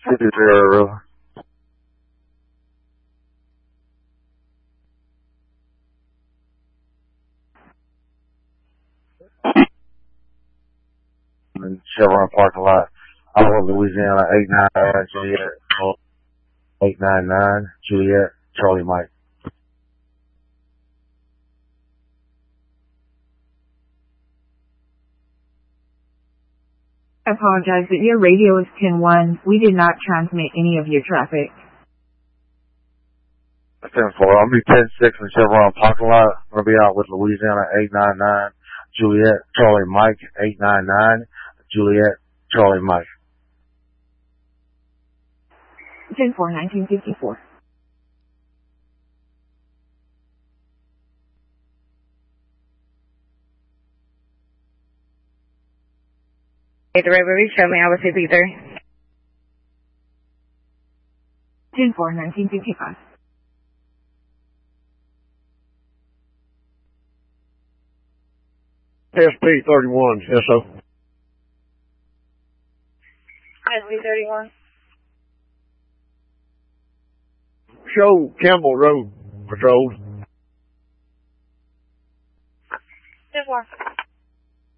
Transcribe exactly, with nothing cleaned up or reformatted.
fifty-three. In Chevron parking lot, Iowa, Louisiana, eight nine nine Juliet, eight nine nine Juliet, Charlie Mike. I apologize, but your radio is ten one. We did not transmit any of your traffic. ten four. I'll be ten six in Chevron parking lot. I'm going to be out with Louisiana, eight nine nine Juliet, Charlie Mike, eight nine nine Juliet, Charlie Mike. ten four, nineteen fifty-four. Hey, the River, show me Alpha fifty-three. ten four, nineteen fifty-five. S P thirty-one, S O. S P thirty-one. Show Campbell Road patrols. ten four.